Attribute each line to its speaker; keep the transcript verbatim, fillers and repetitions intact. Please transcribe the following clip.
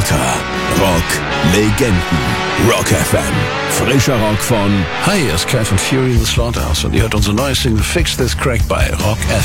Speaker 1: Roboter, Rock-Legenden, Rock F M. Frischer Rock von...
Speaker 2: Hi, hier ist Kai von Fury in the Slaughterhouse und ihr hört unsere neue Single Fix This Crack bei Rock F M.